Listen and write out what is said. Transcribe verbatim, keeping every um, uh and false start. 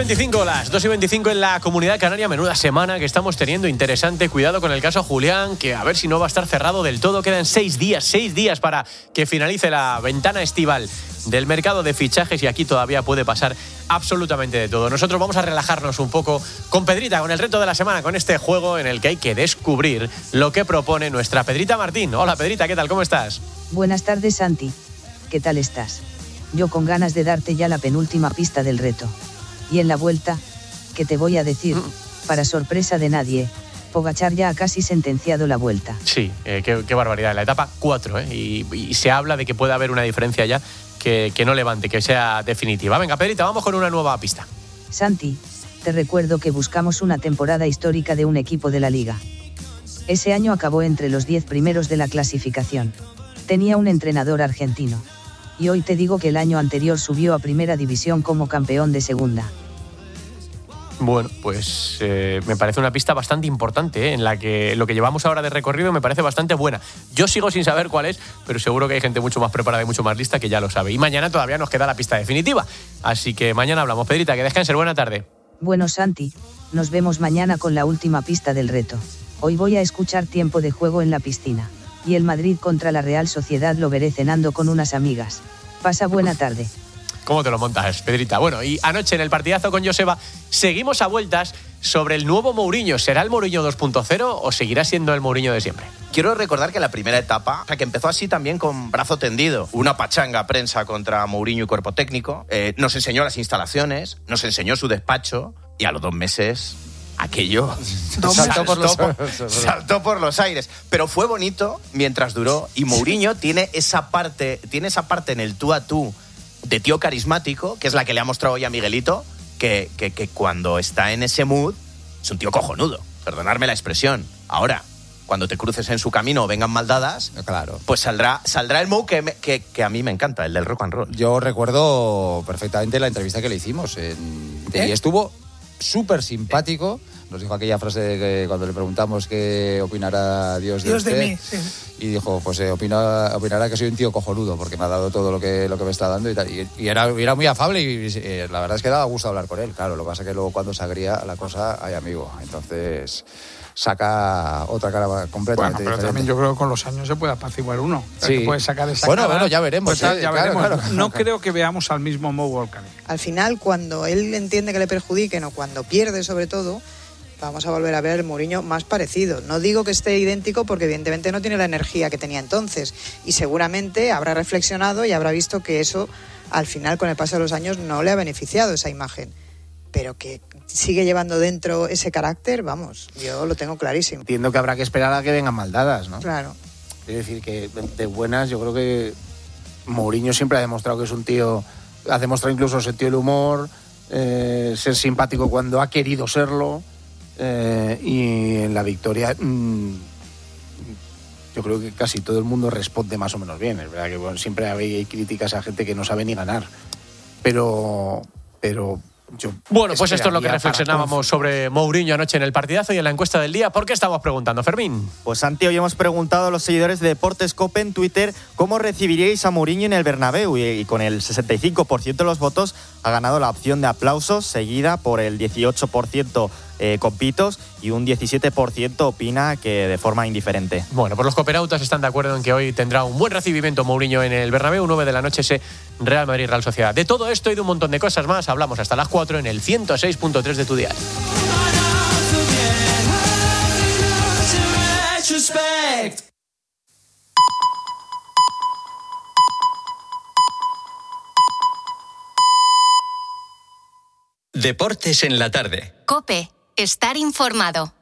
veinticinco, las dos y veinticinco en la Comunidad Canaria. Menuda semana que estamos teniendo, interesante. Cuidado con el caso Julián, que a ver si no va a estar cerrado del todo. Quedan seis días, seis días para que finalice la ventana estival del mercado de fichajes y aquí todavía puede pasar absolutamente de todo. Nosotros vamos a relajarnos un poco con Pedrita, con el reto de la semana, con este juego en el que hay que descubrir lo que propone nuestra Pedrita Martín. Hola Pedrita, ¿qué tal? ¿Cómo estás? Buenas tardes, Santi. ¿Qué tal estás? Yo con ganas de darte ya la penúltima pista del reto. Y en la vuelta, ¿qué te voy a decir? Mm. Para sorpresa de nadie, Pogačar ya ha casi sentenciado la vuelta. Sí, eh, qué, qué barbaridad. La etapa cuatro, ¿eh? Y, y se habla de que puede haber una diferencia ya que, que no levante, que sea definitiva. Venga, Pedrita, vamos con una nueva pista. Santi, te recuerdo que buscamos una temporada histórica de un equipo de la Liga. Ese año acabó entre los diez primeros de la clasificación. Tenía un entrenador argentino. Y hoy te digo que el año anterior subió a Primera División como campeón de Segunda. Bueno, pues eh, me parece una pista bastante importante, ¿eh? En la que lo que llevamos ahora de recorrido me parece bastante buena. Yo sigo sin saber cuál es, pero seguro que hay gente mucho más preparada y mucho más lista que ya lo sabe. Y mañana todavía nos queda la pista definitiva. Así que mañana hablamos. Pedrita, que descanses. Buena tarde. Bueno, Santi, nos vemos mañana con la última pista del reto. Hoy voy a escuchar Tiempo de Juego en la piscina. Y el Madrid contra la Real Sociedad lo veré cenando con unas amigas. Pasa buena tarde. ¿Cómo te lo montas, Pedrita? Bueno, y anoche en el partidazo con Joseba seguimos a vueltas sobre el nuevo Mourinho. ¿Será el Mourinho dos punto cero o seguirá siendo el Mourinho de siempre? Quiero recordar que la primera etapa, o sea, que empezó así también con brazo tendido, una pachanga prensa contra Mourinho y cuerpo técnico, eh, nos enseñó las instalaciones, nos enseñó su despacho y a los dos meses aquello saltó por, los, saltó por los aires. Pero fue bonito mientras duró y Mourinho tiene esa parte, tiene esa parte en el tú a tú de tío carismático, que es la que le ha mostrado hoy a Miguelito, que, que, que cuando está en ese mood es un tío cojonudo, perdonadme la expresión. Ahora, cuando te cruces en su camino o vengan maldadas, claro, pues saldrá, saldrá el mood que, me, que, que a mí me encanta, el del rock and roll. Yo recuerdo perfectamente la entrevista que le hicimos en, ¿Eh? y estuvo súper simpático. Nos dijo aquella frase de que cuando le preguntamos qué opinará Dios de Dios usted, de mí, sí. Y dijo, pues eh, opina, opinará que soy un tío cojonudo porque me ha dado todo lo que, lo que me está dando y tal. Y, y era, era muy afable y, y eh, la verdad es que daba gusto hablar con él. Claro, lo que pasa es que luego cuando se agría la cosa, hay amigo. Entonces saca otra cara completamente bueno, pero diferente. También yo creo que con los años se puede apaciguar uno. O sea, sí. Que puede sacar esa bueno, cara. Bueno, ya veremos. Pues, ¿eh? ya claro, veremos. Claro. No creo que veamos al mismo Mo Volcanic. Al final, cuando él entiende que le perjudiquen o cuando pierde sobre todo, vamos a volver a ver el Mourinho más parecido. No digo que esté idéntico porque evidentemente no tiene la energía que tenía entonces y seguramente habrá reflexionado y habrá visto que eso al final con el paso de los años no le ha beneficiado esa imagen. Pero que sigue llevando dentro ese carácter, vamos, yo lo tengo clarísimo. Entiendo que habrá que esperar a que vengan maldadas, ¿no? Claro. Es decir, que de buenas yo creo que Mourinho siempre ha demostrado que es un tío, ha demostrado incluso sentido del humor, eh, ser simpático cuando ha querido serlo. Eh, y en la victoria mmm, yo creo que casi todo el mundo responde más o menos bien. Es verdad que bueno, siempre hay críticas a gente que no sabe ni ganar, pero pero yo bueno, pues esto es lo que reflexionábamos sobre Mourinho anoche en el partidazo y en la encuesta del día. ¿Por qué estamos preguntando, Fermín? Pues Santi, hoy hemos preguntado a los seguidores de Deportes Cope en Twitter cómo recibiríais a Mourinho en el Bernabéu y, y con el sesenta y cinco por ciento de los votos ha ganado la opción de aplausos, seguida por el dieciocho por ciento eh, con pitos y un diecisiete por ciento opina que de forma indiferente. Bueno, pues los cooperautas están de acuerdo en que hoy tendrá un buen recibimiento Mourinho en el Bernabéu, nueve de la noche ese Real Madrid-Real Sociedad. De todo esto y de un montón de cosas más hablamos hasta las cuatro en el ciento seis punto tres de tu dial. Deportes en la tarde. COPE. Estar informado.